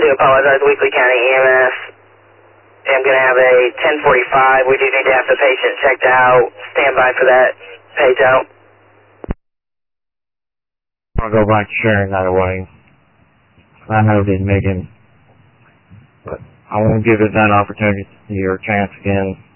do apologize. Weekly County EMS. I'm going to have a 1045. We do need to have the patient checked out. Stand by for that page out. I'll go back to sharing that away. I know it didn't make him, but I won't give it that opportunity or chance again.